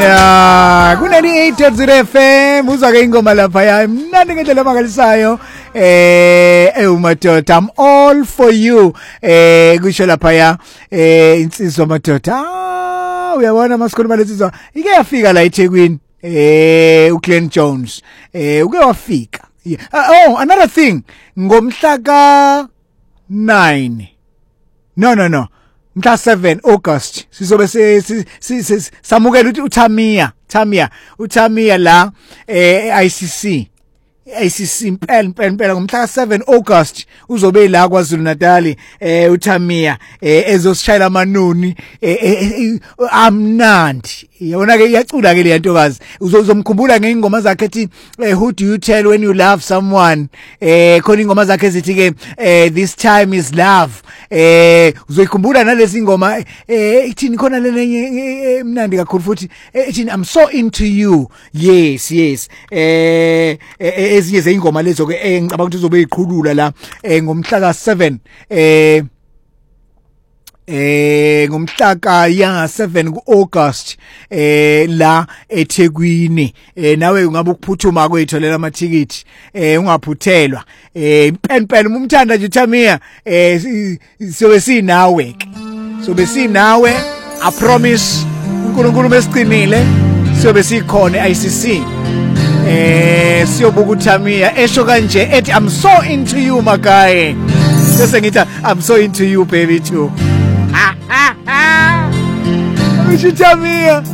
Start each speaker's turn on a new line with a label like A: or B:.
A: Ya, ku-98.0 FM uzwa ke ingoma lapha ya mnandi ngendlela emangalisayo umadoda I'm all for you kusho lapha ya insizwa madoda uyabona masikhuluma lesizwa ike yafika la eThekwini uGlenn Jones uke wafika another thing ngomhla ka 9 no mhla 7 August sizobe samukela ukuthi uTamia la ICC impela ngomhla ka 7 August uzobe la kwaZulu Natal uTamia ezosishayela amanoni amnandi yabona ke iyacula ke le ntokazi uzomkhumbula ngeingoma zakhe ethi who do you tell when you love someone khona ingoma zakhe ezithi ke this time is love uzoyikhumbula nalezi ingoma ithini khona lenye emnandi kakhulu futhi ethini I'm so into you yes ezinye zeingoma lezo ke ngicabanga ukuthi uzobe iqhulula la ngomhla ka 7 ngomhla ka 7 kuAugust la eThekwini nawe ungabe ukuphuthuma kwetholela amathikithi ungaphuthelwa impela umthanda nje uTamia sobe sinawe I promise uNkulunkulu besiqinile sobe sikhona ICC siyobuka uTamia esho kanje ethi I'm so into you magaye bese ngithi I'm so into you baby too Uthi Tamia